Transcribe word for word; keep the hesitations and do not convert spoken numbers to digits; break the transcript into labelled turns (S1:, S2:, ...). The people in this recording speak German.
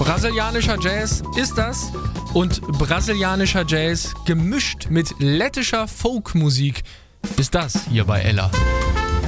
S1: Brasilianischer Jazz ist das und brasilianischer Jazz gemischt mit lettischer Folkmusik ist das hier bei Ella.